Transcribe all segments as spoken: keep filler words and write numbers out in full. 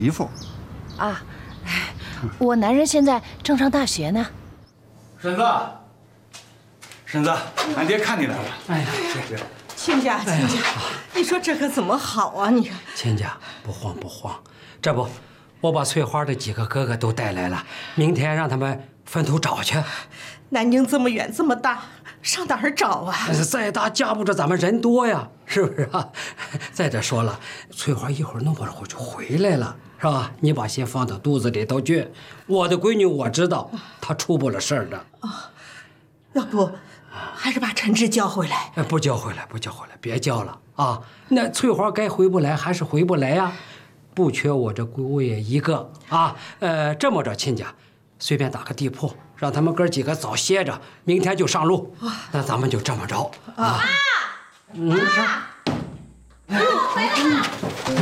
姨父。 啊，我男人现在正上大学呢。 婶子，婶子，俺爹看你来了。 哎呀， 这这。 亲家，亲家，你说这可怎么好啊？你看， 亲家不慌不慌，这不，我把翠花的几个哥哥都带来了，明天让他们分头找去。 南京这么远这么大，上哪儿找啊？ 再大架不着咱们人多呀，是不是啊？再者说了，翠花一会儿弄不好就回来了，是吧？你把心放到肚子里头去。我的闺女我知道，她出不了事儿的。 啊，要不。 还是把陈志叫回来。 不叫回来，不叫回来，别叫了啊！那翠花该回不来还是回不来呀、啊，不缺我这姑爷一个啊。呃，这么着，亲家，随便打个地铺，让他们哥几个早歇着，明天就上路。啊、那咱们就这么着啊。 妈，嗯，妈，我回来了。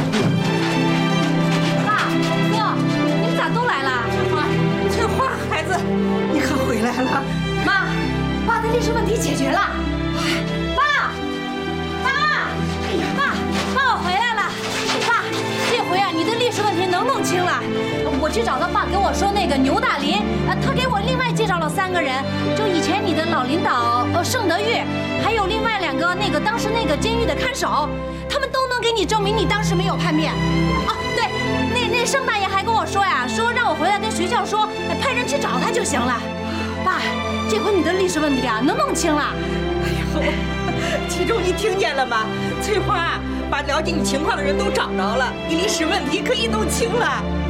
爸，哥，你们咋都来了？ 翠花，翠花，孩子，你可回来了。 妈。 爸的历史问题解决了，爸，爸，爸，爸，我回来了，爸，这回啊，你的历史问题能弄清了。我去找他爸跟我说那个牛大林，呃，他给我另外介绍了三个人，就以前你的老领导呃盛德玉，还有另外两个那个当时那个监狱的看守，他们都能给你证明你当时没有叛变。啊，对，那那盛大爷还跟我说呀，说让我回来跟学校说，派人去找他就行了。爸。 这回你的历史问题啊，能弄清了。 哎呦，其中你听见了吗？翠花把了解你情况的人都找着了，你历史问题可以弄清了。